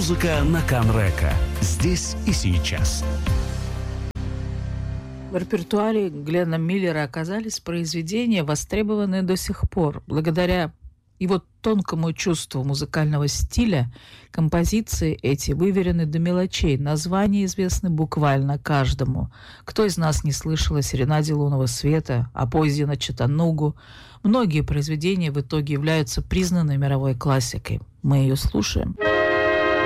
Музыка на Канрека. Здесь и сейчас. В репертуаре Гленна Миллера оказались произведения, востребованные до сих пор. Благодаря его тонкому чувству музыкального стиля композиции эти выверены до мелочей. Названия известны буквально каждому. Кто из нас не слышал о «Серенаде лунного света», о «Поезде на Чаттанугу»? Многие произведения в итоге являются признанной мировой классикой. Мы ее слушаем.